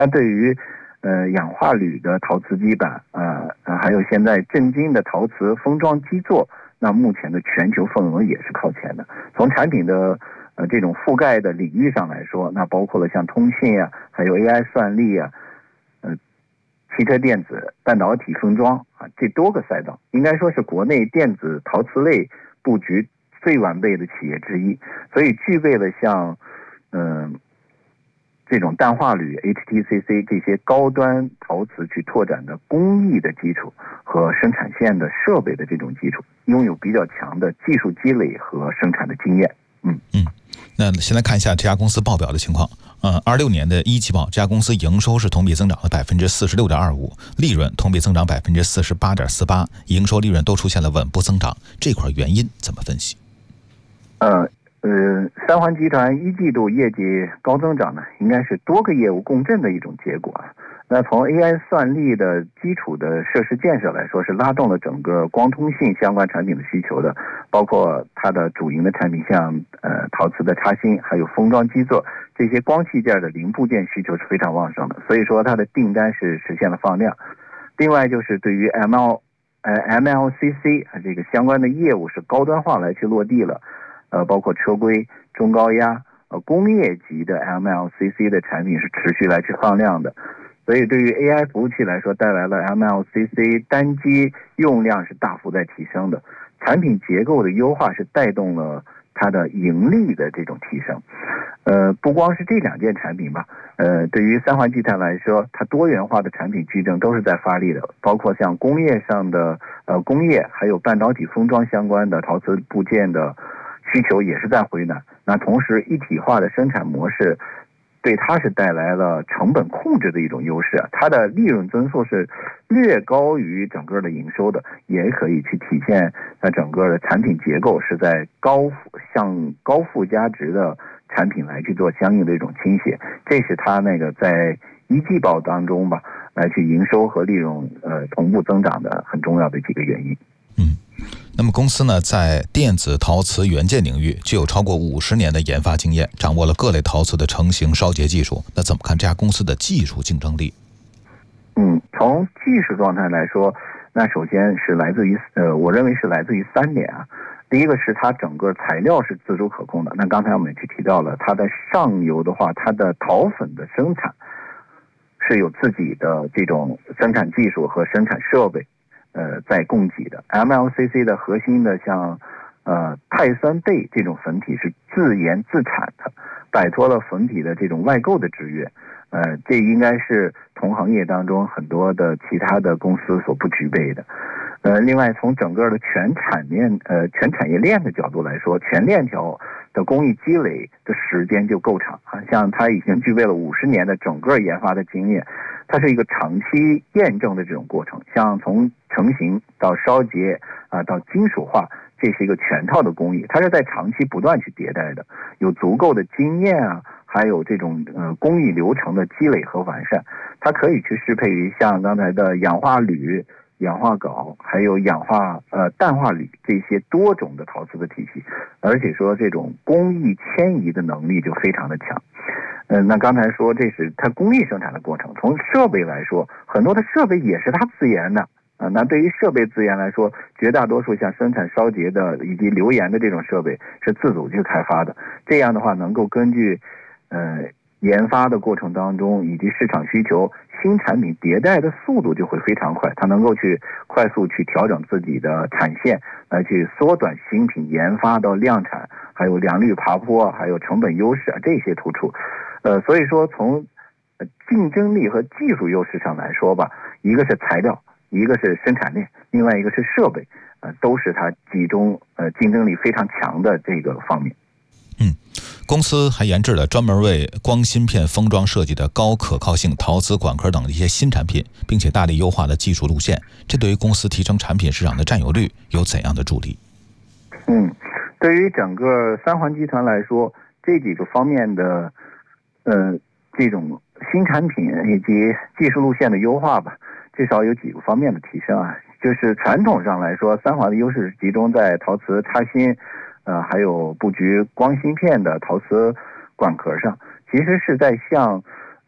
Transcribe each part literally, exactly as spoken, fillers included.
它对于呃氧化铝的陶瓷基板啊、呃，还有现在正金的陶瓷封装基座，那目前的全球份额也是靠前的。从产品的呃这种覆盖的领域上来说，那包括了像通信啊，还有 A I 算力啊，呃，汽车电子、半导体封装啊，这多个赛道，应该说是国内电子陶瓷类布局最完备的企业之一，所以具备了像嗯。呃这种氮化铝 H T C C 这些高端陶瓷去拓展的工艺的基础和生产线的设备的这种基础，拥有比较强的技术积累和生产的经验。嗯嗯，那先来看一下这家公司报表的情况。嗯，二六年的一季报，这家公司营收是同比增长了百分之四十六点二五，利润同比增长百分之四十八点四八，营收利润都出现了稳步增长，这块原因怎么分析？ 呃。呃，三环集团一季度业绩高增长呢，应该是多个业务共振的一种结果。那从 A I 算力的基础的设施建设来说，是拉动了整个光通信相关产品的需求的，包括它的主营的产品，像呃陶瓷的插芯，还有封装基座这些光器件的零部件需求是非常旺盛的，所以说它的订单是实现了放量。另外就是对于 M L 呃 M L C C 这个相关的业务是高端化来去落地了。呃，包括车规、中高压、呃工业级的 M L C C 的产品是持续来去放量的，所以对于 A I 服务器来说，带来了 M L C C 单机用量是大幅在提升的，产品结构的优化是带动了它的盈利的这种提升。呃，不光是这两件产品吧，呃，对于三环集团来说，它多元化的产品矩阵都是在发力的，包括像工业上的呃工业，还有半导体封装相关的陶瓷部件的需求也是在回暖，那同时一体化的生产模式对它是带来了成本控制的一种优势，它的利润增速是略高于整个的营收的，也可以去体现它整个的产品结构是在高向高附加值的产品来去做相应的一种倾斜，这是它那个在一季报当中吧，来去营收和利润呃同步增长的很重要的几个原因。 嗯。那么公司呢，在电子陶瓷元件领域具有超过五十年的研发经验，掌握了各类陶瓷的成型烧结技术。那怎么看这家公司的技术竞争力？ 嗯，从技术状态来说，那首先是来自于呃，我认为是来自于三点啊。第一个是它整个材料是自主可控的。那刚才我们也去提到了，它的上游的话，它的陶粉的生产是有自己的这种生产技术和生产设备。呃，在供给的 M L C C 的核心的像呃钛酸钡这种粉体是自研自产的，摆脱了粉体的这种外购的制约。呃，这应该是同行业当中很多的其他的公司所不具备的。呃，另外从整个的全产链呃全产业链的角度来说，全链条的工艺积累的时间就够长啊，像它已经具备了五十年的整个研发的经验，它是一个长期验证的这种过程，像从成型到烧结啊到金属化，这是一个全套的工艺，它是在长期不断去迭代的，有足够的经验啊，还有这种呃工艺流程的积累和完善，它可以去适配于像刚才的氧化铝、氧化锆，还有氧化呃氮化铝这些多种的陶瓷的体系，而且说这种工艺迁移的能力就非常的强。嗯、呃，那刚才说这是它工艺生产的过程，从设备来说，很多的设备也是它自研的。啊，那对于设备资源来说，绝大多数像生产烧结的以及流研的这种设备是自主去开发的。这样的话，能够根据呃研发的过程当中以及市场需求，新产品迭代的速度就会非常快。它能够去快速去调整自己的产线，来去缩短新品研发到量产，还有良率爬坡，还有成本优势啊这些突出。呃，所以说从竞争力和技术优势上来说吧，一个是材料。一个是生产链，另外一个是设备，呃，都是它集中呃竞争力非常强的这个方面。 嗯，公司还研制了专门为光芯片封装设计的高可靠性陶瓷管壳等的一些新产品，并且大力优化了技术路线。这对于公司提升产品市场的占有率有怎样的助力？ 嗯，对于整个三环集团来说，这几个方面的呃这种新产品以及技术路线的优化吧。至少有几个方面的提升啊，就是传统上来说，三环的优势是集中在陶瓷插芯，呃，还有布局光芯片的陶瓷管壳上。其实是在向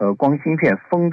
呃光芯片封